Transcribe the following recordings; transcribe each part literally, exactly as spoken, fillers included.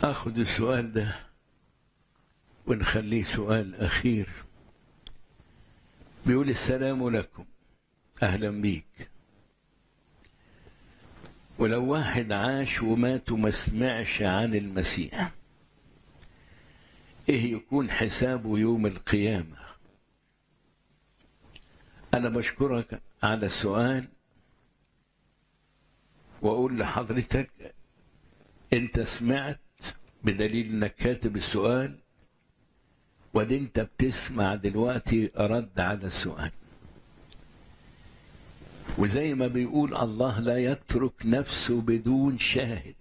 اخذ السؤال ده ونخليه سؤال اخير. بيقول: السلام لكم، اهلا بيك. ولو واحد عاش ومات وما سمعش عن المسيح، ايه يكون حسابه يوم القيامة؟ انا بشكرك على السؤال، واقول لحضرتك انت سمعت بدليل انك كاتب السؤال، ودي انت بتسمع دلوقتي رد على السؤال. وزي ما بيقول الله لا يترك نفسه بدون شاهد،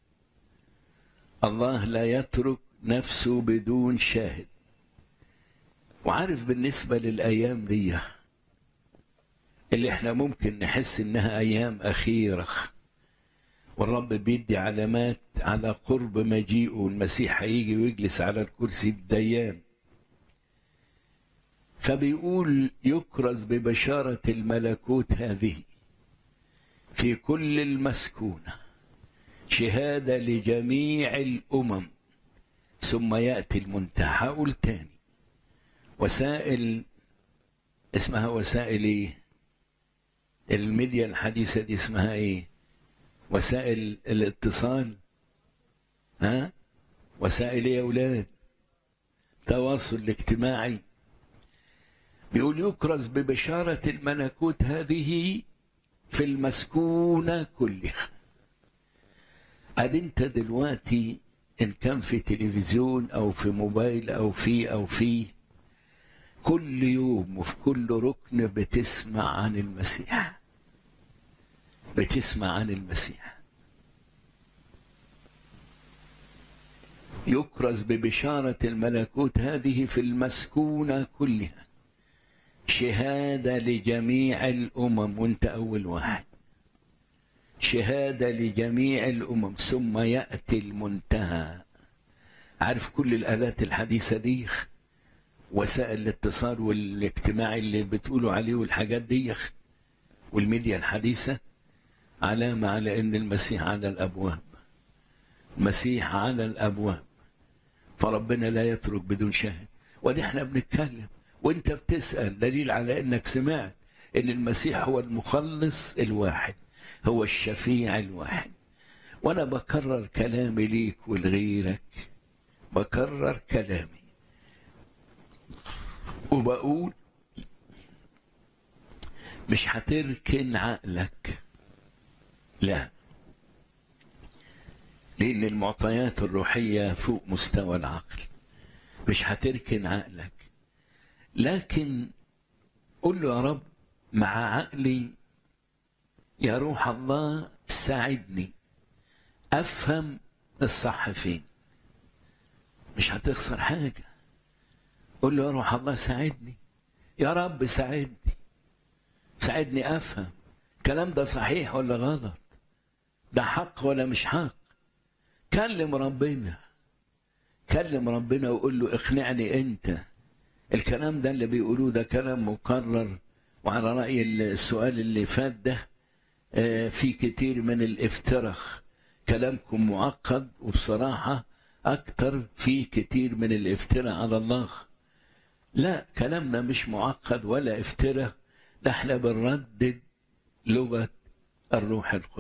الله لا يترك نفسه بدون شاهد. وعارف بالنسبة للأيام دي اللي احنا ممكن نحس انها أيام أخيرة، والرب بيدي علامات على قرب مجيئه، المسيح هيجي ويجلس على الكرسي الديان. فبيقول: يكرز ببشارة الملكوت هذه في كل المسكونة، شهادة لجميع الأمم، ثم يأتي المنتهى. هقول تاني: وسائل، اسمها وسائل ايه؟ الميديا الحديثة دي اسمها ايه؟ وسائل الاتصال. ها؟ وسائل ايه يا اولاد؟ التواصل الاجتماعي. بيقول: يكرز ببشارة الملكوت هذه في المسكونة كلها. ادي انت دلوقتي ان كان في تلفزيون او في موبايل او في او في كل يوم وفي كل ركن بتسمع عن المسيح، بتسمع عن المسيح. يكرز ببشارة الملكوت هذه في المسكونة كلها، شهادة لجميع الأمم، وانت أول واحد. شهادة لجميع الأمم، ثم يأتي المنتهى. عارف كل الآلات الحديثة دي، وسائل الاتصال والاجتماعي اللي بتقولوا عليه والحاجات دي والميديا الحديثة، علامة على أن المسيح على الأبواب. المسيح على الأبواب، فربنا لا يترك بدون شاهد. ودي احنا بنتكلم وانت بتسأل، دليل على انك سمعت ان المسيح هو المخلص الواحد، هو الشفيع الواحد. وانا بكرر كلامي ليك ولغيرك، بكرر كلامي وبقول: مش هتركن عقلك، لا، لأن المعطيات الروحية فوق مستوى العقل. مش هتركن عقلك، لكن قل له: يا رب، مع عقلي يا روح الله ساعدني أفهم الصح فين. مش هتخسر حاجة. قل له: يا روح الله ساعدني، يا رب ساعدني، ساعدني أفهم الكلام ده صحيح ولا غلط، ده حق ولا مش حق. كلم ربنا، كلم ربنا وقول له: اقنعني انت. الكلام ده اللي بيقولوه ده كلام مكرر، وعلى رأي السؤال اللي فات ده في كتير من الافتراء. كلامكم معقد، وبصراحة أكتر في كتير من الافتراء على الله. لا، كلامنا مش معقد ولا افتراء، نحن بنردد لغة الروح القدس.